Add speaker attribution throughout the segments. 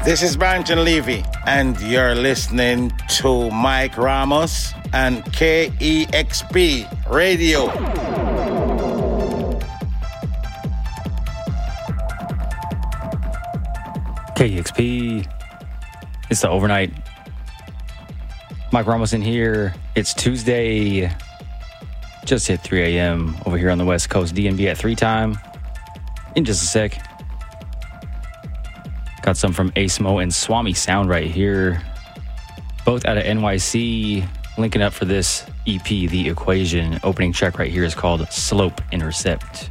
Speaker 1: This is Barrington Levy, and you're listening to Mike Ramos and KEXP Radio.
Speaker 2: KEXP. It's the overnight. Mike Ramos in here. It's Tuesday. Just hit 3 a.m. over here on the West Coast. DNB at 3 time. In just a sec. Got some from Asmo and Swami Sound right here. Both out of NYC. Linking up for this EP, The Equation. Opening track right here is called Slope Intercept.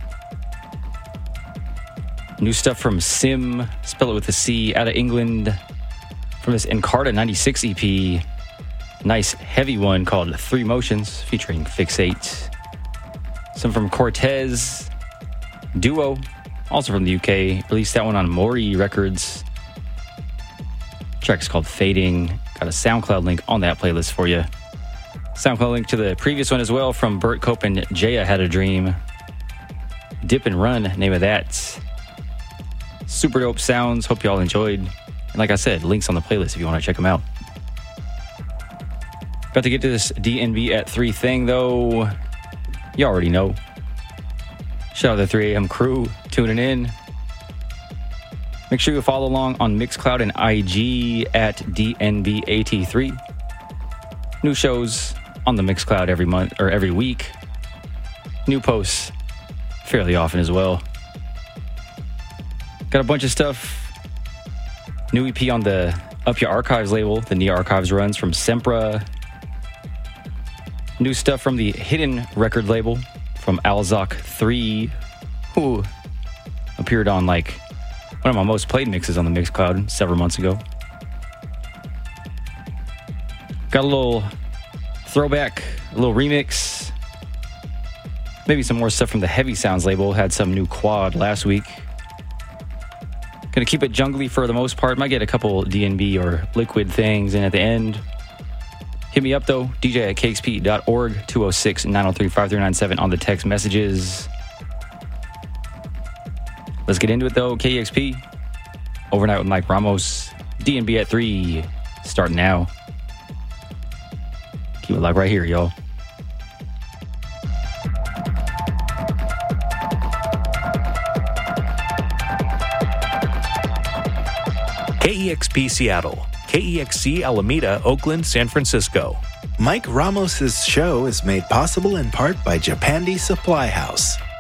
Speaker 2: New stuff from Sim, spell it with a C, out of England. From this Encarta 96 EP. Nice heavy one called Three Motions, featuring Fixate. Some from Cortez. Duo, also from the UK. Released that one on Mori Records. Track's called Fading. Got a SoundCloud link on that playlist for you. SoundCloud link to the previous one as well from Bert Cope and Jaya Had a Dream. Dip and Run, name of that. Super dope sounds. Hope you all enjoyed. And like I said, links on the playlist if you want to check them out. Got to get to this DNB at 3 thing, though. You already know. Shout out to the 3 a.m. crew tuning in. Make sure you follow along on Mixcloud and IG at DNBAT3. New shows on the Mixcloud every month or every week. New posts fairly often as well. Got a bunch of stuff. New EP on the Up Your Archives label, the Nia Archives runs from Sempra. New stuff from the Hidden record label from Alzok 3, who appeared on like one of my most played mixes on the Mixcloud several months ago. Got a little throwback, a little remix. Maybe some more stuff from the Heavy Sounds label. Had some new quad last week. Gonna keep it jungly for the most part. Might get a couple DNB or liquid things in at the end. Hit me up though, DJ at KXP.org, 206-903-5397 on the text messages. Let's get into it though. KEXP, Overnight with Mike Ramos, DNB at 3, starting now. Keep it locked right here, y'all.
Speaker 3: KEXP Seattle, KEXC Alameda, Oakland, San Francisco.
Speaker 4: Mike Ramos's show is made possible in part by Japandi Supply House.